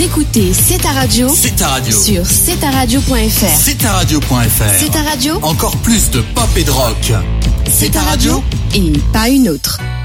écoutez C'est ta radio. C'est ta radio. Sur cetaradio.fr. C'est ta radio.fr. C'est ta radio. Encore plus de pop et de rock. C'est ta radio. Et pas une autre.